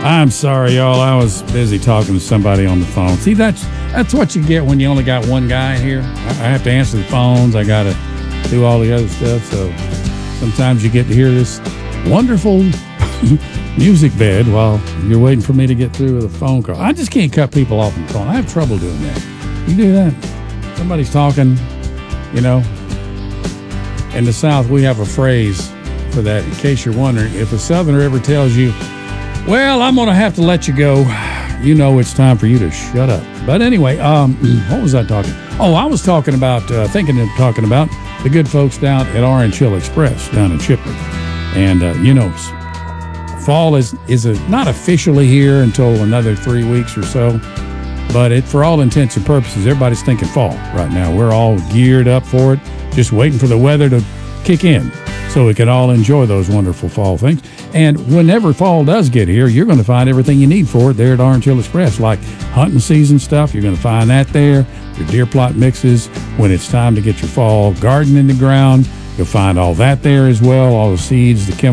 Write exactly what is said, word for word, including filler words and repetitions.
I'm sorry, y'all. I was busy talking to somebody on the phone. See, that's that's what you get when you only got one guy here. I, I have to answer the phones. I got to do all the other stuff. So sometimes you get to hear this wonderful music bed while you're waiting for me to get through with a phone call. I just can't cut people off on the phone. I have trouble doing that. You do that. Somebody's talking, you know. In the South, we have a phrase for that. In case you're wondering, if a Southerner ever tells you, well, I'm going to have to let you go, you know it's time for you to shut up. But anyway, um, what was I talking? Oh, I was talking about, uh, thinking of talking about the good folks down at Orange Hill Express down in Shipley. And, uh, you know, fall is, is a, not officially here until another three weeks or so. But it, for all intents and purposes, everybody's thinking fall right now. We're all geared up for it, just waiting for the weather to kick in so we can all enjoy those wonderful fall things. And whenever fall does get here, you're going to find everything you need for it there at Orange Hill Express, like hunting season stuff. You're going to find that there, your deer plot mixes. When it's time to get your fall garden in the ground, you'll find all that there as well, all the seeds, the chemicals.